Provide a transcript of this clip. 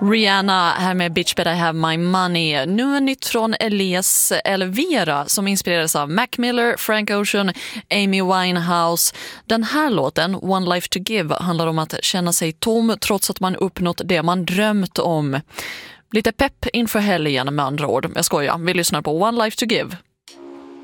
Rihanna här med Bitch Better Have My Money. Nu är nytt från Elvira som inspirerades av Mac Miller, Frank Ocean, Amy Winehouse. Den här låten, One Life To Give, handlar om att känna sig tom trots att man uppnått det man drömt om. Lite pepp inför helgen med andra ord. Jag skojar, vi lyssnar på One Life To Give.